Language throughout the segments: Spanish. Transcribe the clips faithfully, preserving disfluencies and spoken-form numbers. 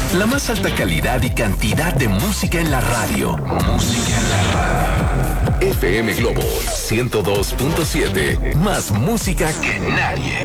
La más alta calidad y cantidad de música en la radio. Música en la radio. F M Globo ciento dos punto siete. Más música que nadie.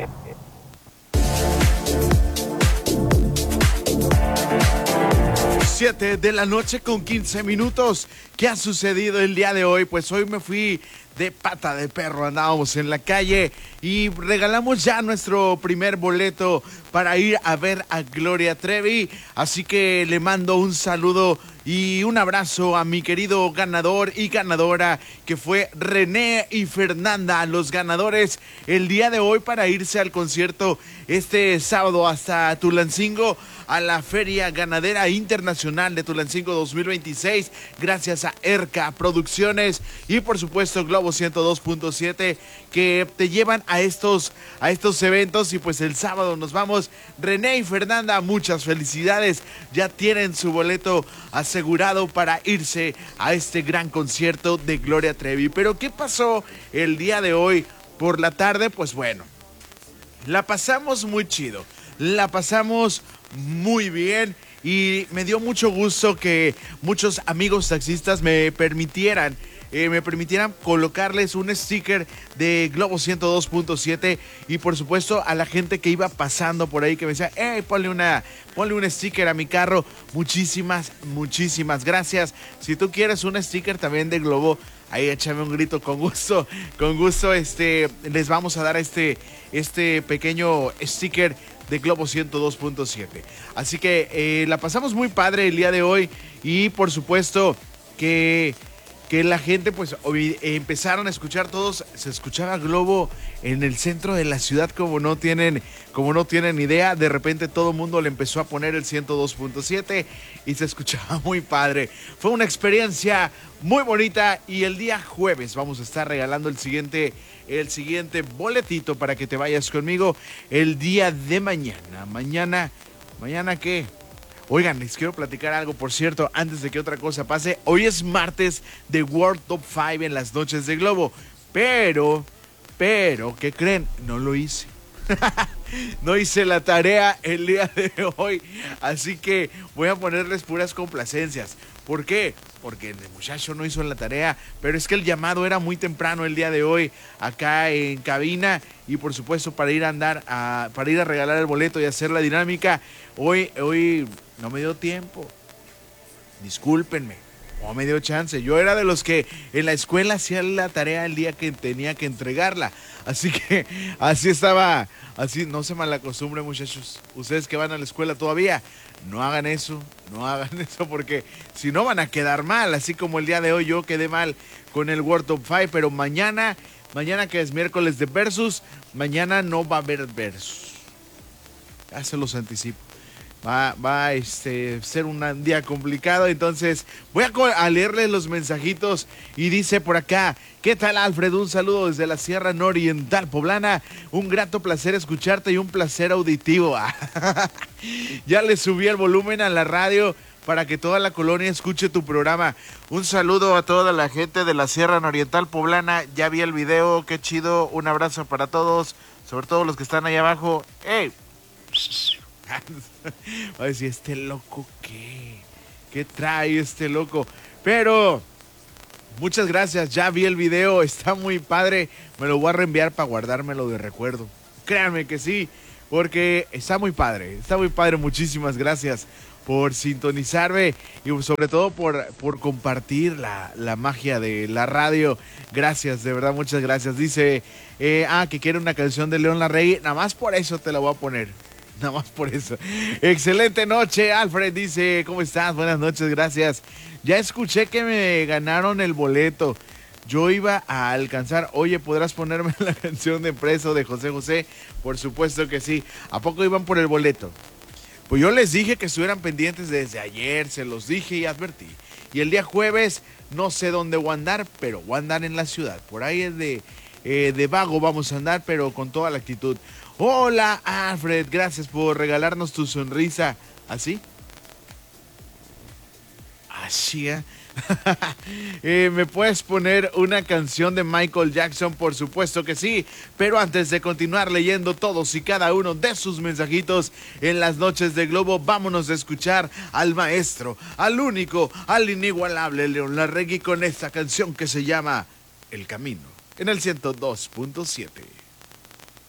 siete de la noche con quince minutos. ¿Qué ha sucedido el día de hoy? Pues hoy me fui de pata de perro, andábamos en la calle y regalamos ya nuestro primer boleto para ir a ver a Gloria Trevi. Así que le mando un saludo y un abrazo a mi querido ganador y ganadora, que fue René y Fernanda, los ganadores el día de hoy para irse al concierto este sábado hasta Tulancingo, a la Feria Ganadera Internacional de Tulancingo dos mil veintiséis, gracias a ERCA Producciones y por supuesto Globo ciento dos punto siete, que te llevan a estos, a estos eventos. Y pues el sábado nos vamos. René y Fernanda, muchas felicidades, ya tienen su boleto asegurado para irse a este gran concierto de Gloria Trevi. Pero ¿qué pasó el día de hoy por la tarde? Pues bueno, la pasamos muy chido, la pasamos muy bien y me dio mucho gusto que muchos amigos taxistas me permitieran Eh, me permitieran colocarles un sticker de Globo ciento dos punto siete, y por supuesto a la gente que iba pasando por ahí que me decía, hey, ponle una, ponle un sticker a mi carro. Muchísimas, muchísimas gracias. Si tú quieres un sticker también de Globo, ahí échame un grito, con gusto, con gusto este, les vamos a dar este, este pequeño sticker de Globo ciento dos punto siete. Así que eh, la pasamos muy padre el día de hoy y por supuesto que... que la gente pues empezaron a escuchar todos, se escuchaba Globo en el centro de la ciudad como no tienen, como no tienen idea. De repente todo el mundo le empezó a poner el ciento dos punto siete y se escuchaba muy padre. Fue una experiencia muy bonita y el día jueves vamos a estar regalando el siguiente, el siguiente boletito para que te vayas conmigo el día de mañana. Mañana, ¿mañana qué? Oigan, les quiero platicar algo, por cierto, antes de que otra cosa pase. Hoy es martes de World Top cinco en las noches de Globo. Pero, pero, ¿qué creen? No lo hice. No hice la tarea el día de hoy. Así que voy a ponerles puras complacencias. ¿Por qué? Porque el muchacho no hizo la tarea, pero es que el llamado era muy temprano el día de hoy acá en cabina y por supuesto para ir a andar, a, para ir a regalar el boleto y hacer la dinámica, hoy, hoy no me dio tiempo. Discúlpenme, no me dio chance. Yo era de los que en la escuela hacía la tarea el día que tenía que entregarla, así que así estaba, así no se malacostumbren muchachos. Ustedes que van a la escuela todavía, no hagan eso, no hagan eso porque si no van a quedar mal, así como el día de hoy yo quedé mal con el World Top cinco, pero mañana, mañana que es miércoles de Versus, mañana no va a haber Versus. Ya se los anticipo. Va, va a este, ser un día complicado, entonces voy a, a leerles los mensajitos y dice por acá, ¿qué tal Alfred? Un saludo desde la Sierra Nororiental Poblana, un grato placer escucharte y un placer auditivo. Ya le subí el volumen a la radio para que toda la colonia escuche tu programa. Un saludo a toda la gente de la Sierra Nororiental Poblana, ya vi el video, qué chido, un abrazo para todos, sobre todo los que están ahí abajo. ¡Ey! A ver si este loco, ¿qué? ¿Qué trae este loco? Pero muchas gracias, ya vi el video, está muy padre. Me lo voy a reenviar para guardármelo de recuerdo. Créanme que sí, porque está muy padre, está muy padre. Muchísimas gracias por sintonizarme y sobre todo por, por compartir la, la magia de la radio. Gracias, de verdad, muchas gracias. Dice, eh, ah, que quiere una canción de León Larregui, nada más por eso te la voy a poner. Nada más por eso. Excelente noche, Alfred dice, ¿cómo estás? Buenas noches, gracias. Ya escuché que me ganaron el boleto. Yo iba a alcanzar. Oye, ¿podrás ponerme la canción de Preso de José José? Por supuesto que sí. ¿A poco iban por el boleto? Pues yo les dije que estuvieran pendientes desde ayer, se los dije y advertí. Y el día jueves, no sé dónde voy a andar, pero voy a andar en la ciudad. Por ahí es de, eh, de vago vamos a andar, pero con toda la actitud. Hola Alfred, gracias por regalarnos tu sonrisa. ¿Así? Así, ¿eh? eh, ¿Me puedes poner una canción de Michael Jackson? Por supuesto que sí, pero antes de continuar leyendo todos y cada uno de sus mensajitos en las noches de Globo, vámonos a escuchar al maestro, al único, al inigualable León Larregui con esta canción que se llama El Camino, en el ciento dos punto siete.